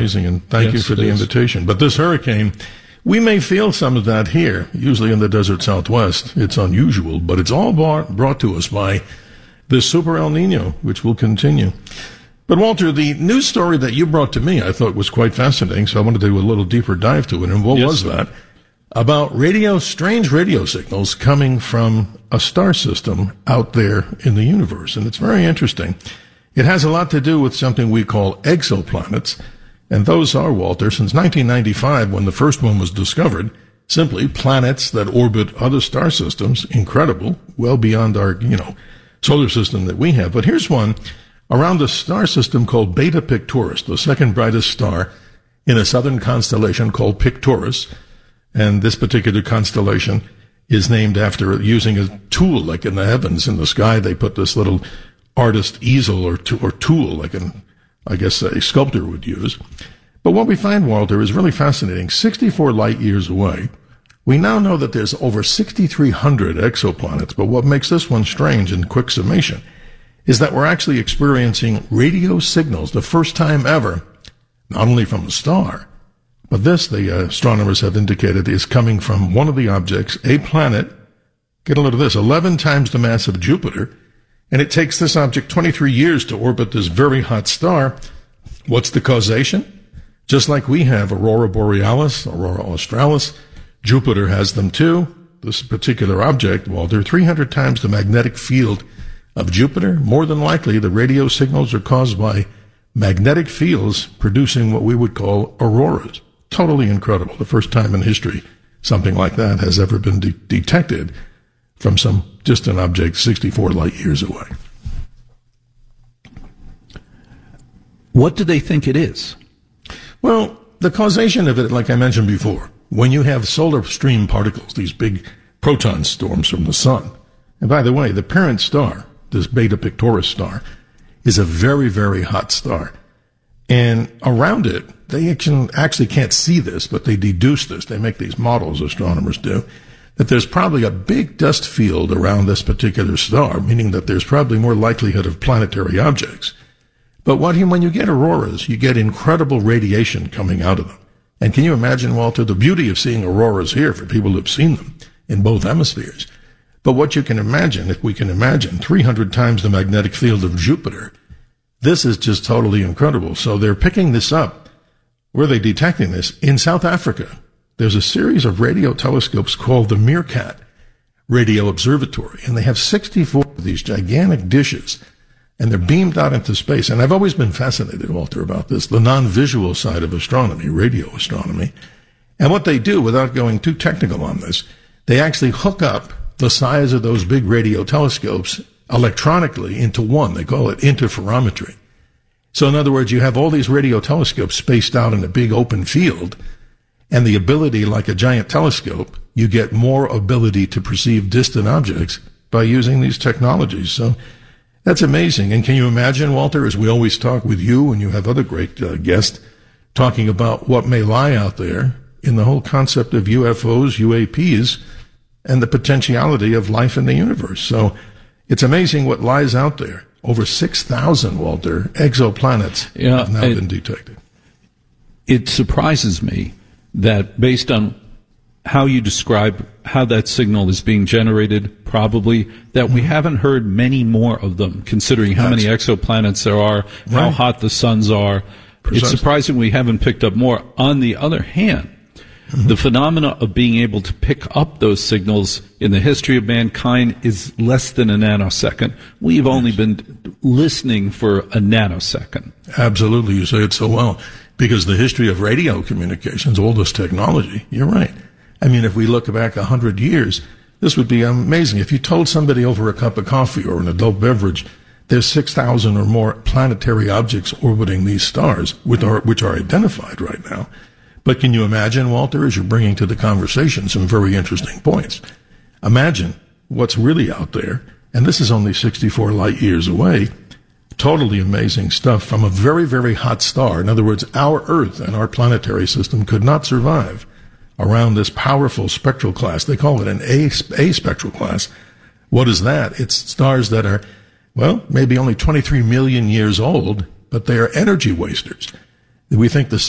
amazing, and thank you for the invitation. But this hurricane, we may feel some of that here, usually in the desert Southwest. It's unusual, but it's all brought to us by this Super El Nino, which will continue. But, Walter, the news story that you brought to me I thought was quite fascinating, so I wanted to do a little deeper dive to it. And what was that? About strange radio signals coming from a star system out there in the universe. And it's very interesting. It has a lot to do with something we call exoplanets. And those are, Walter, since 1995, when the first one was discovered, simply planets that orbit other star systems. Incredible, well beyond our, solar system that we have. But here's one around a star system called Beta Pictoris, the second brightest star in a southern constellation called Pictoris. And this particular constellation is named after using a tool, like in the heavens, in the sky. They put this little artist easel or tool, like a sculptor would use. But what we find, Walter, is really fascinating. 64 light years away, we now know that there's over 6,300 exoplanets. But what makes this one strange, in quick summation, is that we're actually experiencing radio signals, the first time ever, not only from a star, but this, the astronomers have indicated, is coming from one of the objects, a planet, get a load of this, 11 times the mass of Jupiter, and it takes this object 23 years to orbit this very hot star. What's the causation? Just like we have Aurora Borealis, Aurora Australis, Jupiter has them too. This particular object, Walter, 300 times the magnetic field of Jupiter. More than likely, the radio signals are caused by magnetic fields producing what we would call auroras. Totally incredible. The first time in history something like that has ever been detected from some distant object 64 light years away. What do they think it is? Well, the causation of it, like I mentioned before, when you have solar stream particles, these big proton storms from the sun. And by the way, the parent star, this Beta Pictoris star, is a very, very hot star. And around it, they actually can't see this, but they deduce this. They make these models, astronomers do, that there's probably a big dust field around this particular star, meaning that there's probably more likelihood of planetary objects. But when you get auroras, you get incredible radiation coming out of them. And can you imagine, Walter, the beauty of seeing auroras here for people who've seen them in both hemispheres? But what you can imagine, if we can imagine 300 times the magnetic field of Jupiter, this is just totally incredible. So they're picking this up. Where are they detecting this? In South Africa. There's a series of radio telescopes called the Meerkat Radio Observatory, and they have 64 of these gigantic dishes, and they're beamed out into space. And I've always been fascinated, Walter, about this, the non-visual side of astronomy, radio astronomy. And what they do, without going too technical on this, they actually hook up the size of those big radio telescopes electronically into one. They call it interferometry. So in other words, you have all these radio telescopes spaced out in a big open field, and the ability, like a giant telescope, you get more ability to perceive distant objects by using these technologies. So that's amazing. And can you imagine, Walter, as we always talk with you and you have other great guests, talking about what may lie out there in the whole concept of UFOs, UAPs, and the potentiality of life in the universe. So it's amazing what lies out there. Over 6,000, Walter, exoplanets have now been detected. It surprises me that based on how you describe how that signal is being generated, probably, that we haven't heard many more of them, considering how many exoplanets there are, how hot the suns are. Precisely. It's surprising we haven't picked up more. On the other hand, the phenomena of being able to pick up those signals in the history of mankind is less than a nanosecond. We've only been listening for a nanosecond. Absolutely. You say it so well. Because the history of radio communications, all this technology, you're right. I mean, if we look back 100 years, this would be amazing. If you told somebody over a cup of coffee or an adult beverage, there's 6,000 or more planetary objects orbiting these stars, which are identified right now. But can you imagine, Walter, as you're bringing to the conversation some very interesting points? Imagine what's really out there, and this is only 64 light years away. Totally amazing stuff from a very, very hot star. In other words, our Earth and our planetary system could not survive around this powerful spectral class. They call it an A spectral class. What is that? It's stars that are, well, maybe only 23 million years old, but they are energy wasters. We think the